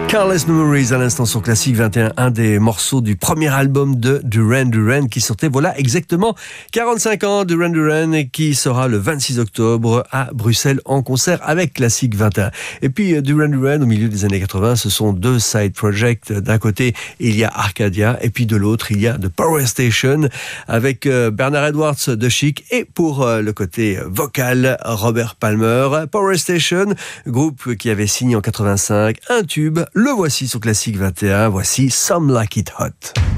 Careless Memories à l'instant sur Classique 21, un des morceaux du premier album de Duran Duran qui sortait voilà exactement 45 ans. Duran Duran qui sera le 26 octobre à Bruxelles en concert avec Classique 21. Et puis Duran Duran au milieu des années 80, ce sont deux side projects. D'un côté il y a Arcadia et puis de l'autre il y a The Power Station avec Bernard Edwards de Chic et pour le côté vocal Robert Palmer. Power Station, groupe qui avait signé en 85 un tube. Le voici sur Classique 21, voici Some Like It Hot.